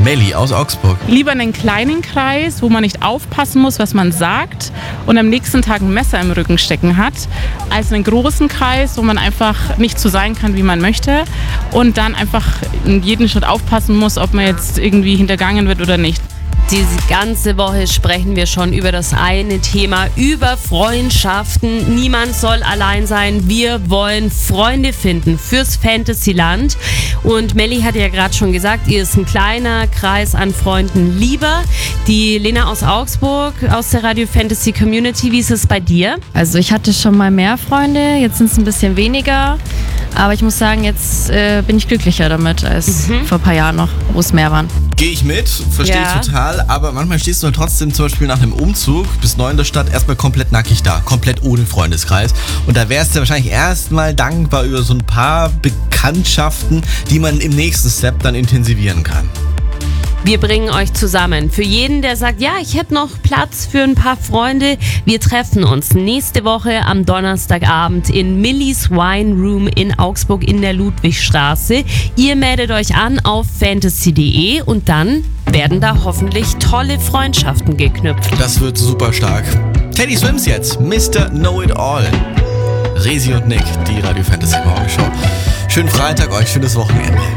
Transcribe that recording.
Melli aus Augsburg. Lieber einen kleinen Kreis, wo man nicht aufpassen muss, was man sagt und am nächsten Tag ein Messer im Rücken stecken hat, als einen großen Kreis, wo man einfach nicht so sein kann, wie man möchte und dann einfach in jedem Schritt aufpassen muss, ob man jetzt irgendwie hintergangen wird oder nicht. Diese ganze Woche sprechen wir schon über das eine Thema, über Freundschaften. Niemand soll allein sein. Wir wollen Freunde finden fürs Fantasyland. Und Melli hat ja gerade schon gesagt, ihr ist ein kleiner Kreis an Freunden lieber. Die Lena aus Augsburg, aus der Radio Fantasy Community, wie ist es bei dir? Also ich hatte schon mal mehr Freunde, jetzt sind es ein bisschen weniger. Aber ich muss sagen, jetzt bin ich glücklicher damit als vor ein paar Jahren noch, wo es mehr waren. Gehe ich mit, verstehe ich total, aber manchmal stehst du halt trotzdem zum Beispiel nach einem Umzug bis neu in der Stadt erstmal komplett nackig da, komplett ohne Freundeskreis. Und da wärst du wahrscheinlich erstmal dankbar über so ein paar Bekanntschaften, die man im nächsten Step dann intensivieren kann. Wir bringen euch zusammen. Für jeden, der sagt, ja, ich hätte noch Platz für ein paar Freunde, wir treffen uns nächste Woche am Donnerstagabend in Millis Wine Room in Augsburg in der Ludwigstraße. Ihr meldet euch an auf fantasy.de und dann werden da hoffentlich tolle Freundschaften geknüpft. Das wird super stark. Teddy Swims jetzt, Mr. Know-It-All. Resi und Nick, die Radio Fantasy Morgenshow. Schönen Freitag euch, schönes Wochenende.